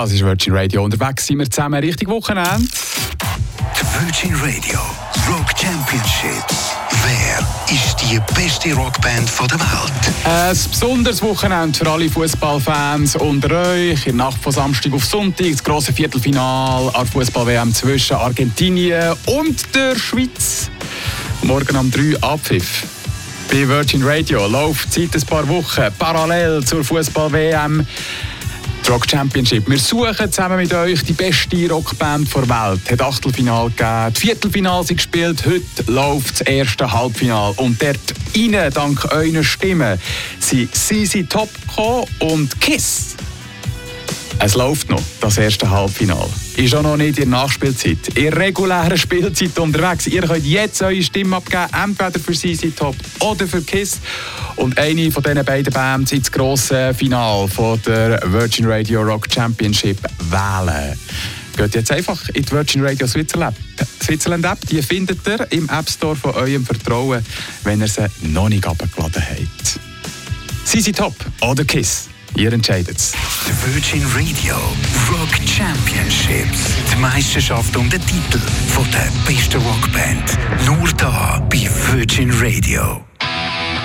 Das ist Virgin Radio. Unterwegs sind wir zusammen Richtung Wochenende. Die Virgin Radio Rock Championships. Wer ist die beste Rockband der Welt? Ein besonderes Wochenende für alle Fußballfans unter euch. In der Nacht von Samstag auf Sonntag das grosse Viertelfinale an Fußball-WM zwischen Argentinien und der Schweiz. Morgen um 3 Abpfiff. Bei Virgin Radio läuft seit ein paar Wochen parallel zur Fußball-WM die Rock Championship. Wir suchen zusammen mit euch die beste Rockband der Welt. Es hat Achtelfinale gegeben, die Viertelfinale sind gespielt, heute läuft das erste Halbfinale. Und dort rein, dank euren Stimmen, sind ZZ Top gekommen und Kiss. Es läuft noch, das erste Halbfinale. Ist auch noch nicht in der Nachspielzeit. In der regulären Spielzeit unterwegs. Ihr könnt jetzt eure Stimme abgeben, entweder für ZZ Top oder für Kiss. Und eine von diesen beiden Bands ins grosse Finale von der Virgin Radio Rock Championship wählen. Geht jetzt einfach in die Virgin Radio Switzerland App. Die findet ihr im App Store von eurem Vertrauen, wenn ihr sie noch nicht abgeladen habt. ZZ Top oder Kiss? Ihr entscheidet es. Die Virgin Radio Rock Championships. Die Meisterschaft um den Titel von der besten Rockband. Nur da bei Virgin Radio.